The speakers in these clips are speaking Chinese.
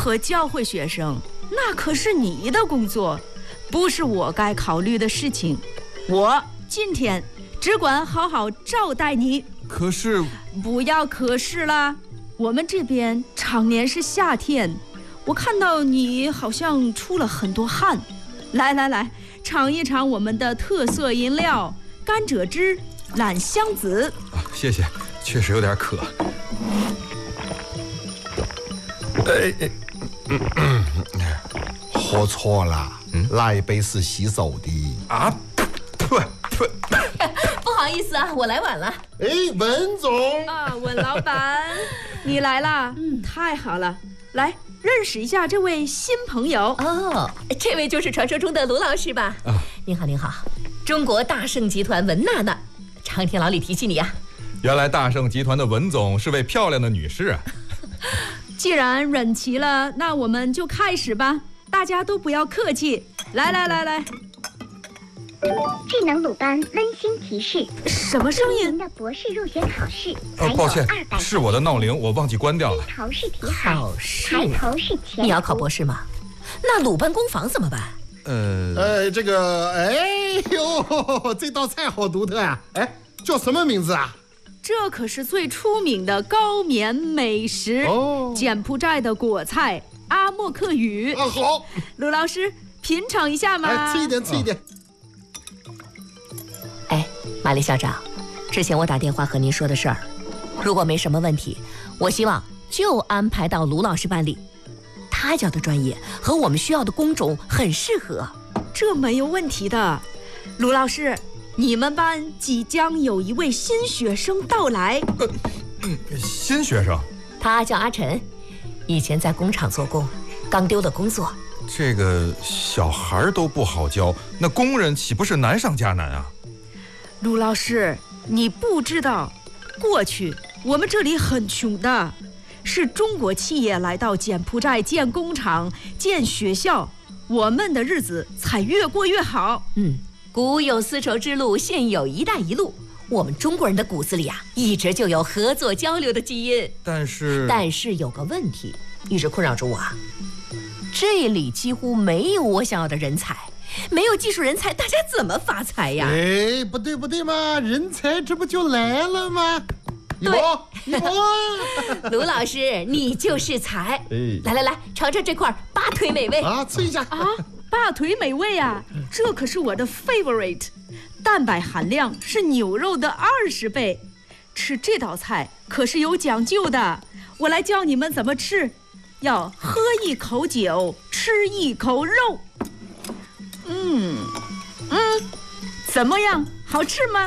何教会学生，那可是你的工作，不是我该考虑的事情。我今天只管好好招待你。 可是…… 不要可是啦，我们这边常年是夏天，我看到你好像出了很多汗。来，尝一尝我们的特色饮料甘蔗汁榄香子。 谢谢，确实有点渴。 喝错了，那一杯是洗手的啊！不好意思啊，我来晚了。 哎，文总啊，文老板，你来啦！太好了，来认识一下这位新朋友。 哦，这位就是传说中的卢老师吧？您好，您好，中国大盛集团文娜娜，常听老李提起你啊。 原来大盛集团的文总是位漂亮的女士啊。 既然忍齐了，那我们就开始吧，大家都不要客气。来。 智能鲁班温馨提示： 什么声音？ 您的博士入学考试抱歉，是我的闹铃，我忘记关掉了。 头是题海， 考试？ 抬头是前途。 你要考博士吗？那鲁班工坊怎么办？ 这道菜好独特啊！哎，叫什么名字啊？ 这可是最出名的高棉美食柬埔寨的果菜阿莫克语。 好， 卢老师品尝一下嘛。 吃一点。 哎，马丽校长，之前我打电话和您说的事儿，如果没什么问题，我希望就安排到卢老师班里。他教的专业和我们需要的工种很适合。 这没有问题的。卢老师，你们班即将有一位新学生到来。 新学生？ 他叫阿晨，以前在工厂做工，刚丢了工作。 这个小孩都不好教，那工人岂不是难上加难啊？ 卢老师，你不知道，过去我们这里很穷的，是中国企业来到柬埔寨建工厂、建学校，我们的日子才越过越好。 古有丝绸之路，现有一带一路。我们中国人的骨子里啊，一直就有合作交流的基因。 但是有个问题一直困扰着我啊， 这里几乎没有我想要的人才，没有技术人才，大家怎么发财呀？ 哎，不对嘛，人才这不就来了吗？一博， 卢老师，你就是才。来，尝尝这块八腿美味啊，吃一下啊！大腿美味啊，这可是我的 favorite， 蛋白含量是牛肉的20倍，吃这道菜可是有讲究的。我来教你们怎么吃，要喝一口酒，吃一口肉。怎么样？好吃吗？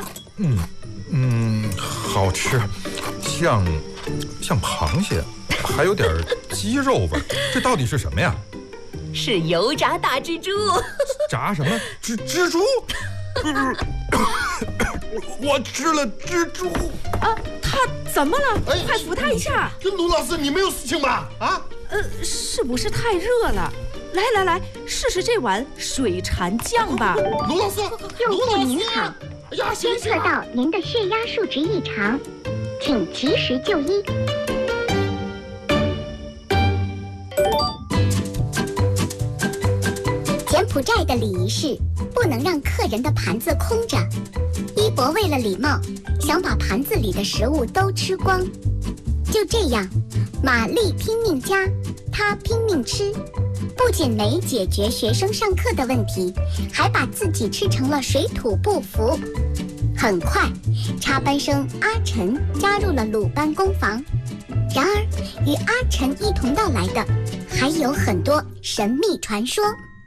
好吃，像螃蟹，还有点鸡肉味。这到底是什么呀？ 是油炸大蜘蛛。 炸什么？蜘蛛？我吃了蜘蛛啊！他怎么了？快扶他一下。 卢老师，你没有事情吧？啊？ 是不是太热了？来，试试这碗水蝉酱吧。 卢老师， 用户您好，监测到您的血压数值异常，请及时就医。柬埔寨的礼仪是不能让客人的盘子空着。一博为了礼貌，想把盘子里的食物都吃光。就这样，玛丽拼命夹，她拼命吃，不仅没解决学生上课的问题，还把自己吃成了水土不服。很快，插班生阿晨加入了鲁班工坊。然而，与阿晨一同到来的还有很多神秘传说。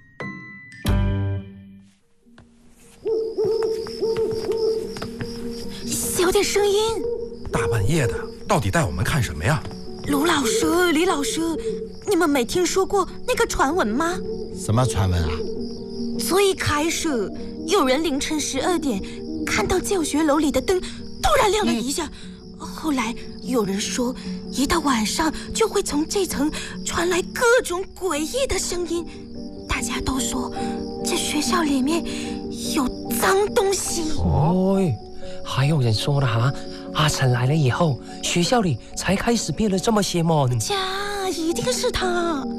有点声音。 大半夜的，到底带我们看什么呀？ 卢老师、李老师，你们没听说过那个传闻吗？ 什么传闻啊？ 最开始有人凌晨12点看到教学楼里的灯突然亮了一下，后来有人说一到晚上就会从这层传来各种诡异的声音，大家都说这学校里面有脏东西。 还有人说了阿晨来了以后，学校里才开始变得这么邪门。 一定是他。